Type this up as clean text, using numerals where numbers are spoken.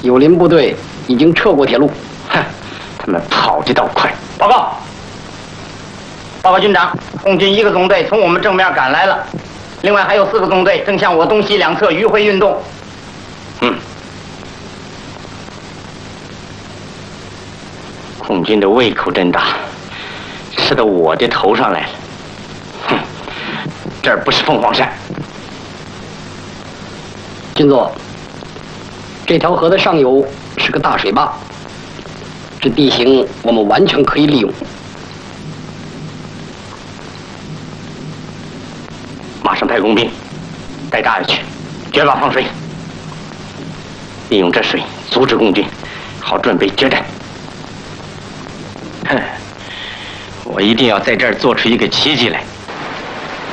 友邻部队已经撤过铁路。 哼，他们跑得倒快。 报告军长，共军1个纵队从我们正面赶来了，另外还有4个纵队正向我东西两侧迂回运动。 共军的胃口真大，吃到我的头上来了。哼，这儿不是凤凰山。 金座，这条河的上游是个大水坝，这地形我们完全可以利用。 马上派工兵带大爷去，绝坝放水，利用这水阻止共军，好准备决战。哼，我一定要在这儿做出一个奇迹来。